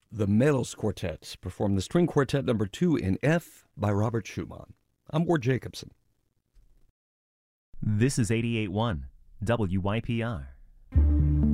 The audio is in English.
The Melos Quartet performed the String Quartet number 2 in F by Robert Schumann. I'm Ward Jacobson. This is 88.1 WYPR.